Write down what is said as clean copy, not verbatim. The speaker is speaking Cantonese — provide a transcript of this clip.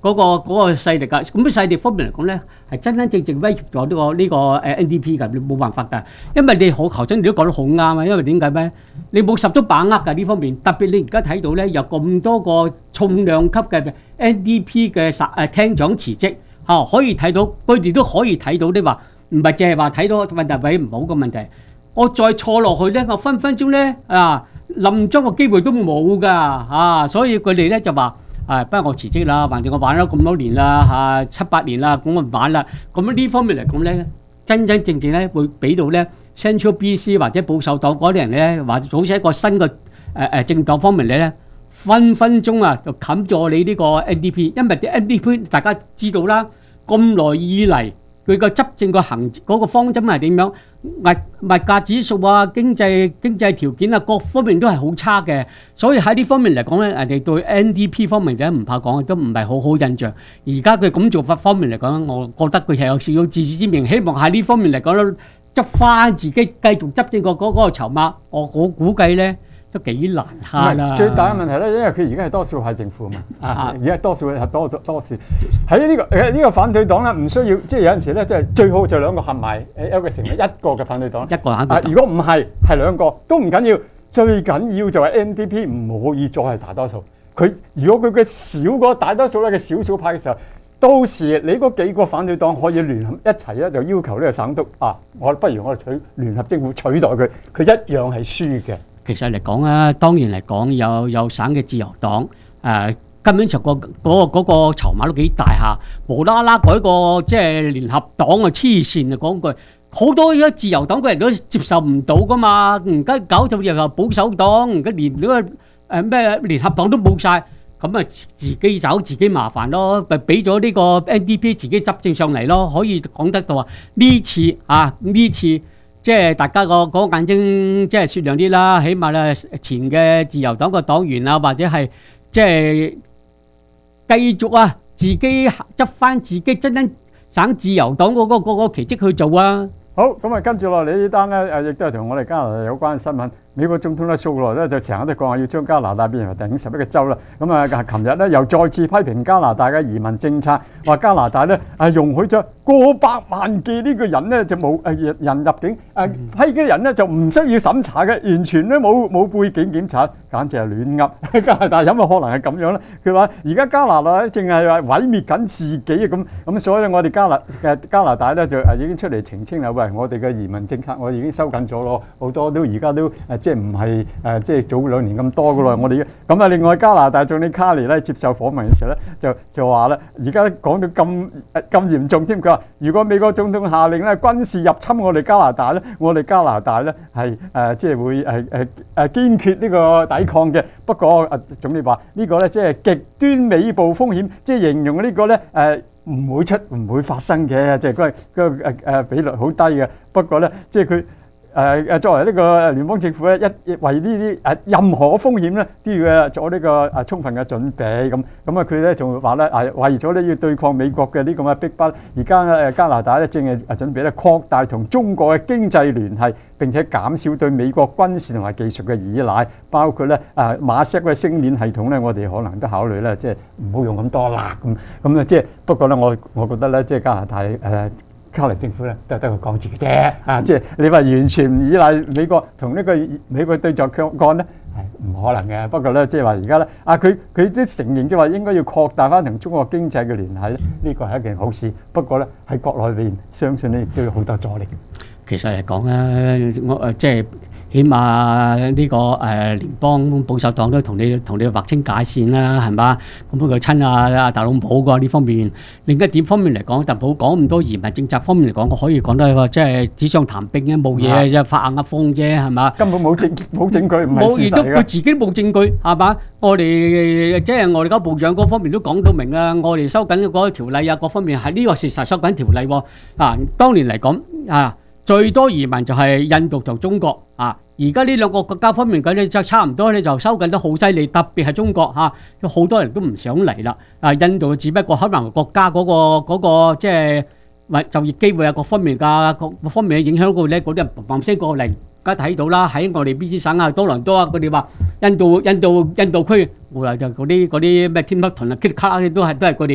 個勢力㗎。咁啲勢力方面嚟講咧，係真真正正威脅咗呢個NDP 㗎，你冇辦法㗎。因為你好頭先你都講得好啱啊，因為點解咩？你冇十足把握㗎呢方面，特別你而家睇到咧有咁多個重量級嘅 NDP 嘅廳長辭職嚇，可以睇到佢哋都可以睇到，你話唔係淨係話睇到問題位唔好嘅問題。我再錯落去咧，我分分鐘咧冧莊個機會都冇㗎所以佢哋咧就話不如我辭職啦，橫掂我玩咗咁多年啦7、8年啦，咁我唔玩啦。咁呢方面嚟講咧，真真正正咧會俾到咧 Central BC 或者保守黨嗰啲人咧，或者組成一個新嘅政黨方面咧，分分鐘就冚咗你呢個 NDP， 因為啲 NDP 大家知道啦，咁耐以嚟。佢個執政個嗰個方針係點樣？物價指數經濟條件各方面都係好差嘅，所以喺呢方面嚟講咧，人哋對 NDP 方面嘅唔怕講，都唔係好好印象。而家佢咁做法方面嚟講，我覺得佢係有少少自知之明，希望喺呢方面嚟講咧，執翻自己繼續執政個嗰個籌碼。我估計咧。都幾難下啦！ 最大嘅問題咧，因為佢而家係多數係政府嘛，而家多數係多數喺呢個反對黨咧，唔需要即係有陣時咧，即係最好就兩個合埋一個成為一個嘅反對黨。 一個反對黨。 如果唔係兩個都唔緊要，最緊要就係 NDP 唔可以再係大多數。如果佢嘅少嗰大多數咧嘅少數派嘅時候，到時你嗰幾個反對黨可以聯合一齊咧，就要求呢個省督我不如我哋聯合政府取代佢，佢一樣係輸嘅。 其實嚟講當然嚟講有省嘅自由黨根本上嗰個籌碼都幾大下，無啦啦改個即係聯合黨黐線啊！講句好多而家自由黨嘅人都接受唔到噶嘛，而家搞到又保守黨，而家連嗰個咩聯合黨都冇晒，咁自己找自己麻煩咯，咪俾咗呢個 NDP 自己執政上嚟咯，可以講得到呢次。即係大家個眼睛即係雪亮啲啦，起碼咧前嘅自由黨個黨員或者係即係繼續自己執翻自己真真省自由黨嗰個奇蹟去做好，咁跟住落嚟呢單咧亦都係同我哋加拿大有關嘅新聞。美國總統咧素來咧就成日都講話要將加拿大變為第51個州啦。咁琴日咧又再次批評加拿大嘅移民政策，話加拿大咧容許咗過百萬嘅呢個人咧就冇人入境，批嘅人咧就唔需要審查嘅，完全咧冇背景檢查，簡直係亂噏。加拿大有冇可能係咁樣咧？佢話而家加拿大咧淨係話毀滅緊自己咁，所以咧我哋加拿大咧就已經出嚟澄清啦。喂，我哋嘅移民政策我已經收緊咗咯，好多都而家都即係唔係即係早2年咁多噶咯。我哋咁另外加拿大總理卡尼咧接受訪問嘅時候咧就話咧，而家講到咁嚴重添。佢話如果美國總統下令咧軍事入侵我哋加拿大咧，我哋加拿大咧係即係會堅決呢個抵抗嘅。不過總理話呢個咧即係極端尾部風險，即係形容呢個咧唔會發生嘅，即係嗰個比率好低嘅。不過咧即係佢。作為呢個聯邦政府咧，為呢啲任何風險咧，都要做呢個充分嘅準備咁。佢咧仲話咧為咗咧要對抗美國嘅呢個嘅逼迫，而家加拿大咧正係準備咧擴大同中國嘅經濟聯繫，並且減少對美國軍事同埋技術嘅依賴，包括咧馬錫嘅星鏈系統咧，我哋可能都考慮咧，即係唔好用咁多啦。咁即係不過咧，我覺得咧，即係加拿大卡尼政府咧都係得個講字嘅啫，即係你話完全唔依賴美國同呢個美國對著幹咧，係唔可能嘅。不過咧，即係話而家咧，佢都承認即係話應該要擴大翻同中國經濟嘅聯繫咧，呢個係一件好事。不過咧喺國內邊，相信咧亦都有好多阻力。 其實嚟講咧，我即係。起碼呢個聯邦保守黨都同你劃清界線啦，係嘛？咁佢親特朗普嘅呢方面，另一點方面嚟講，特朗普講咁多移民政策方面嚟講，我可以講得即係紙上談兵嘅，冇嘢啫，發下風啫，係嘛？ 根本冇證據，唔係事實嘅。 冇，亦都佢自己冇證據，係嘛？我哋即係我哋家部長嗰方面都講到明啦，我哋收緊嗰個條例各方面係呢個事實收緊條例喎。當年嚟講最多移民就係印度同中國而家呢兩個國家方面咧就差唔多咧，就收緊得好犀利，特別係中國好多人都唔想嚟啦。印度只不過可能國家嗰個即係就業機會各方面各方面嘅影響嗰咧，嗰啲人嘭聲過嚟，而家睇到啦，喺我哋 BC 省多倫多佢哋話印度區，就嗰啲咩添北屯Kitkalah都係佢哋。